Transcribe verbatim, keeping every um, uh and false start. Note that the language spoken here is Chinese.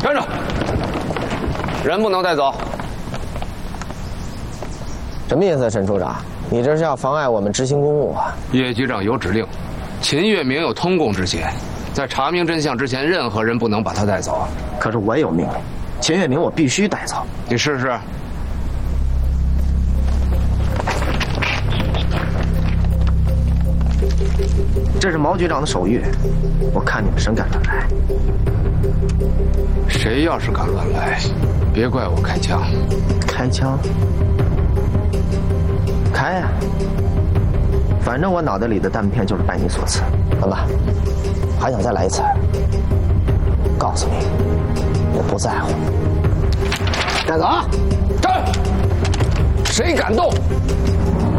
站着，人不能带走。 什么意思，沈处长？你这是要妨碍我们执行公务啊？ 叶局长有指令，秦月明有通共之嫌，在查明真相之前，任何人不能把他带走。 可是我有命令，秦月明我必须带走。 你试试。 这是毛局长的手谕，我看你们谁敢乱来。 谁要是敢乱来，别怪我开枪。 开枪？开呀！反正我脑袋里的弹片就是拜你所赐。怎么，还想再来一次？告诉你，我不在乎。带走！站！谁敢动？